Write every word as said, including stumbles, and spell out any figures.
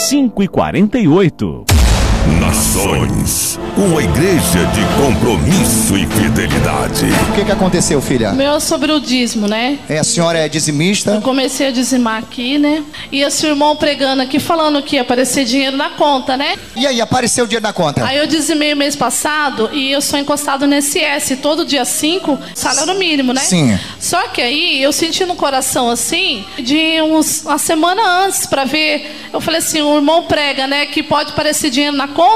cinco e quarenta e oito. Nações, uma igreja de compromisso e fidelidade. O que que aconteceu, filha? Meu é sobre o dízimo, né? É, a senhora é dizimista? Eu comecei a dizimar aqui, né? E esse irmão pregando aqui, falando que ia aparecer dinheiro na conta, né? E aí, apareceu o dinheiro na conta? Aí eu dizimei o mês passado e eu sou encostado no S S. Todo dia cinco, salário mínimo, né? Sim. Só que aí eu senti no coração assim, de uns, uma semana antes pra ver. Eu falei assim, o irmão prega, né? Que pode aparecer dinheiro na conta.